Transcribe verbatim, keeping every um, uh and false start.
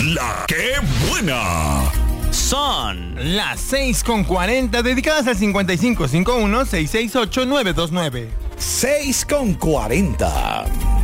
La que buena. Son las seis con cuarenta, dedicadas al cincuenta y cinco cincuenta y uno, seiscientos sesenta y ocho, nueve dos nueve. seis con cuarenta.